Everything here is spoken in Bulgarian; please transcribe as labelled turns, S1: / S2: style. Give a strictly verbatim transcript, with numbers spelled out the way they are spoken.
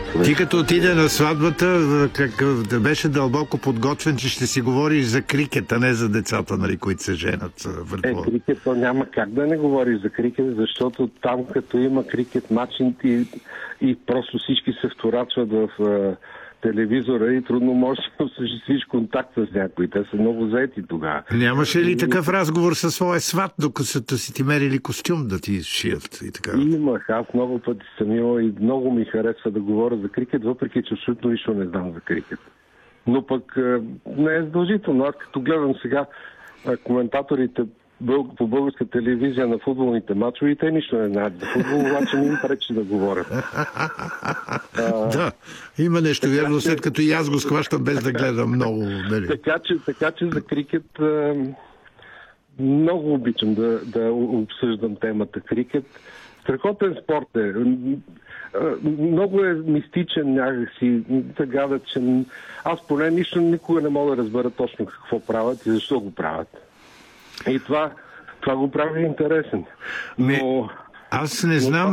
S1: Ти като отиде на сватбата, как, да беше дълбоко подготвен, че ще си говориш за крикет, а не за децата, нали, които се женат.
S2: Е, крикет, то няма как да не говориш за крикет, защото там като има крикет мачин и, и просто всички се вторачват в а, телевизора и трудно можеш да осъществиш контакт с някой. Те са много заети тогава.
S1: Нямаше ли такъв разговор със своя сват, докато си ти мерили костюм да ти шият и така?
S2: Имах, аз много пъти съм имал и много ми харесва да говоря за крикет, въпреки че абсолютно нищо не знам за крикет. Но пък не е задължително. Аз като гледам сега коментаторите по българска телевизия на футболните мачове и те нищо не знаят за футбол, обаче не им пречи да говорят.
S1: Да, има нещо вярно, след като и аз го схващам без да гледам много. Нали?
S2: Така че, така че за крикет много обичам да, да обсъждам темата крикет. Страхотен спорт е. Много е мистичен някакси, загадъчен. Аз поне нищо никога не мога да разбера точно какво правят и защо го правят. И това, това го прави интересен. Но,
S1: аз не знам.